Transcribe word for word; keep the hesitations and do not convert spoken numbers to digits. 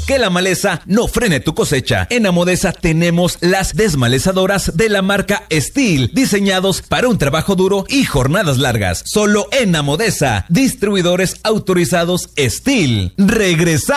que la maleza no frene tu cosecha. En Amodesa tenemos las desmalezadoras de la marca Steel, diseñados para un trabajo duro y jornadas largas. Solo en Amodesa, distribuidores autorizados Steel. Regresa.